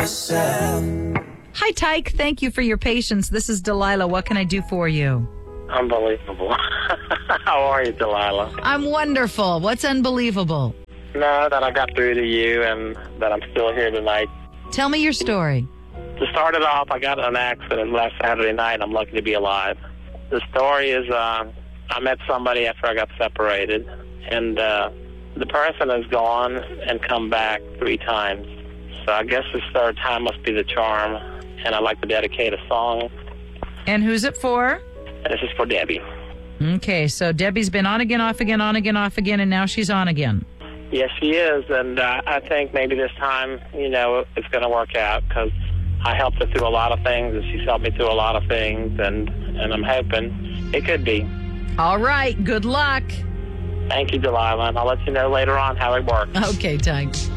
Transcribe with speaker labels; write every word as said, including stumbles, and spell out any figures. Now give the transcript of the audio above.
Speaker 1: myself.
Speaker 2: Hi, Tyke. Thank you for your patience. This is Delilah. What can I do for you?
Speaker 3: Unbelievable. How are you, Delilah?
Speaker 2: I'm wonderful. What's unbelievable?
Speaker 3: No, that I got through to you and that I'm still here tonight.
Speaker 2: Tell me your story.
Speaker 3: To start it off, I got in an accident last Saturday night. I'm lucky to be alive. The story is uh, I met somebody after I got separated, and uh, the person has gone and come back three times. So I guess this third time must be the charm, and I'd like to dedicate a song.
Speaker 2: And who's it for?
Speaker 3: This is for Debbie.
Speaker 2: Okay, so Debbie's been on again, off again, on again, off again, and now she's on again.
Speaker 3: Yes, she is, and uh, I think maybe this time, you know, it's going to work out because I helped her through a lot of things, and she's helped me through a lot of things, and, and I'm hoping it could be.
Speaker 2: All right, good luck.
Speaker 3: Thank you, Delilah, and I'll let you know later on how it works.
Speaker 2: Okay, Tyke.